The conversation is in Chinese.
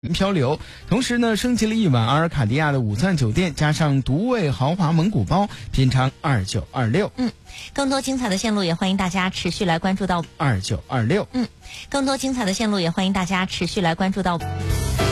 漂流，同时呢，升级了一晚阿尔卡迪亚的5钻酒店，加上独味豪华蒙古包，品尝2926。 更多精彩的线路也欢迎大家持续来关注到 2926。 更多精彩的线路也欢迎大家持续来关注到。